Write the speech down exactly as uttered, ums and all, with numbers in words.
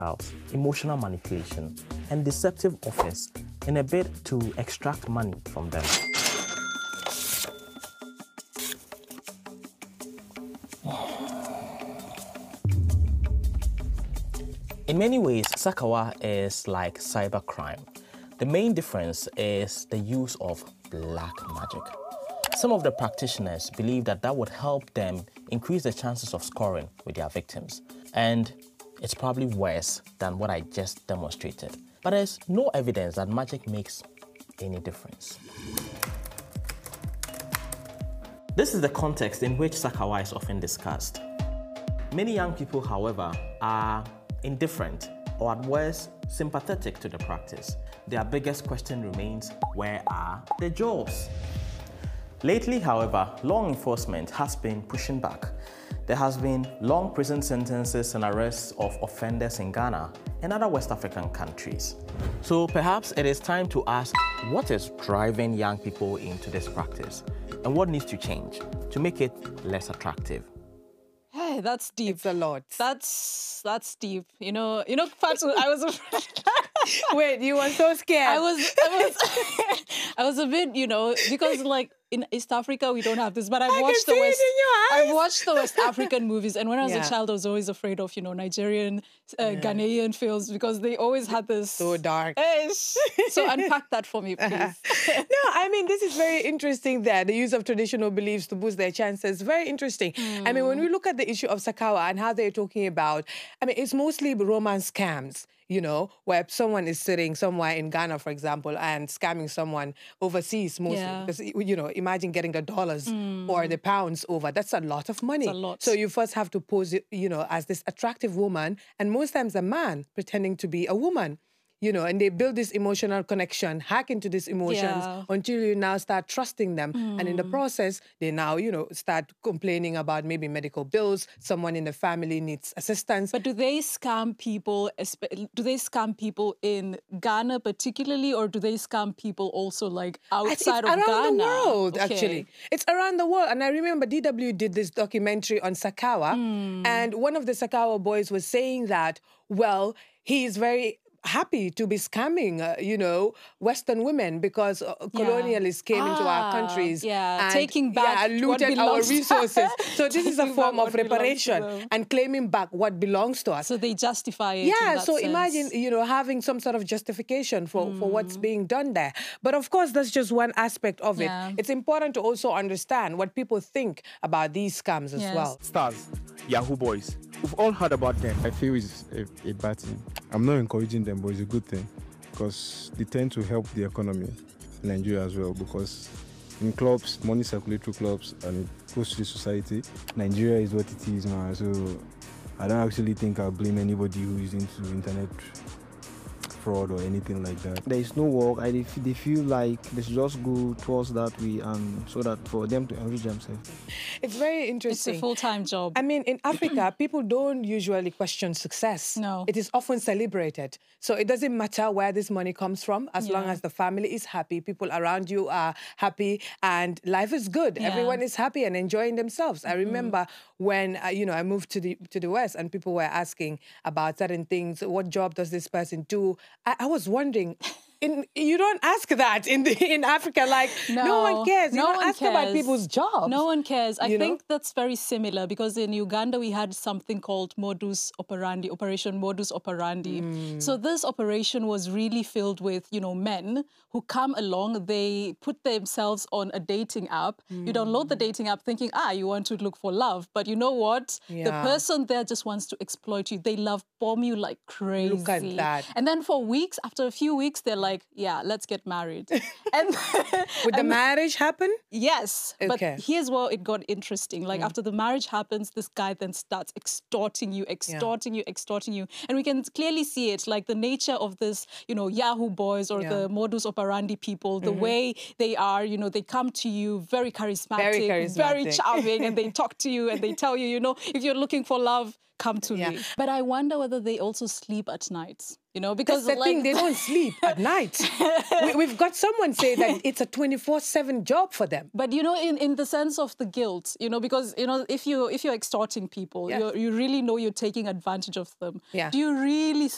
house, emotional manipulation, and deceptive offers in a bid to extract money from them. In many ways, Sakawa is like cybercrime. The main difference is the use of black magic. Some of the practitioners believe that that would help them increase the chances of scoring with their victims. And it's probably worse than what I just demonstrated. But there's no evidence that magic makes any difference. This is the context in which Sakawa is often discussed. Many young people, however, are indifferent or at worst sympathetic to the practice. Their biggest question remains, where are the jobs? Lately, however, law enforcement has been pushing back. There has been long prison sentences and arrests of offenders in Ghana and other West African countries. So perhaps it is time to ask, what is driving young people into this practice? And what needs to change to make it less attractive? Hey, that's deep. It's a lot. That's that's deep. You know, you know, Fatu, I was afraid. Wait, you were so scared. I was, I was, I was a bit, you know, because like in East Africa we don't have this, but I've I watched can the see West. it in your eyes. I've watched the West African movies, and when I was Yeah. a child, I was always afraid of, you know, Nigerian, uh, Yeah. Ghanaian films because they always had this So dark. Ish. So unpack that for me, please. No, I mean, this is very interesting there. The use of traditional beliefs to boost their chances. Very interesting. Mm. I mean, when we look at the issue of Sakawa and how they're talking about, I mean, it's mostly romance scams, you know, where someone is sitting somewhere in Ghana, for example, and scamming someone overseas mostly. Yeah. Because, you know, imagine getting the dollars or the pounds over. That's a lot of money. It's a lot. So you first have to pose, it, you know, as this attractive woman, and most times a man pretending to be a woman. You know, and they build this emotional connection, hack into these emotions Yeah. until you now start trusting them. And in the process, they now, you know, start complaining about maybe medical bills, someone in the family needs assistance. But do they scam people, espe- do they scam people in Ghana particularly, or do they scam people also like outside it's of around Ghana? the world, Okay. actually. It's around the world. And I remember D W did this documentary on Sakawa. And one of the Sakawa boys was saying that, well, he is very happy to be scamming, uh, you know, Western women because uh, colonialists came into our Ah, countries. yeah, and, taking back yeah, what looted our belongs to- resources. So this is a Taking form back of what belongs to reparation them. and claiming back what belongs to us. So they justify it. in Yeah, that so sense. imagine, you know, having some sort of justification for, for what's being done there. But of course, that's just one aspect of Yeah. it. It's important to also understand what people think about these scams as Yes. well. Stars, Yahoo boys. We've all heard about them. I feel it's a, a bad thing. I'm not encouraging them, but it's a good thing because they tend to help the economy in Nigeria as well because in clubs, money circulates through clubs and it goes to the society. Nigeria is what it is, man. So I don't actually think I'll blame anybody who is into internet fraud or anything like that. There is no work. I they feel, they feel like they should just go towards that way, and so that for them to enrich themselves. It's very It's interesting. a full-time job. I mean, in Africa, people don't usually question success. No. It is often celebrated. So it doesn't matter where this money comes from, as long Yeah. as the family is happy, people around you are happy, and life is good. Yeah. Everyone is happy and enjoying themselves. I remember when, uh, you know, I moved to the to the West and people were asking about certain things. What job does this person do? I, I was wondering... In, you don't ask that in the, in Africa. Like no, one cares. You no don't one ask about cares. people's jobs. No one cares. I you know? think that's very similar because in Uganda we had something called modus operandi, Operation Modus Operandi. Mm. So this operation was really filled with, you know, men who come along, they put themselves on a dating app. Mm. You download the dating app thinking, ah, you want to look for love. But you know what? The Yeah. person there just wants to exploit you. They love bomb you like crazy. Look at that. And then for weeks, after a few weeks, they're like, yeah, let's get married. and Would the and- marriage happen? Yes, Okay. but here's where it got interesting. Like after the marriage happens, this guy then starts extorting you, extorting you, extorting you. And we can clearly see it, like the nature of this, you know, Yahoo boys or Yeah. the modus operandi people, the way they are, you know, they come to you very charismatic, Very charismatic. charming, and they talk to you and they tell you, you know, if you're looking for love, come to Yeah. me. But I wonder whether they also sleep at night. You know, because That's the like, thing, they don't sleep at night. we, we've got someone say that it's a twenty-four seven job for them. But you know, in, in the sense of the guilt, you know, because you know, if you if you're extorting people, Yeah. you you really know you're taking advantage of them. Yeah. Do you really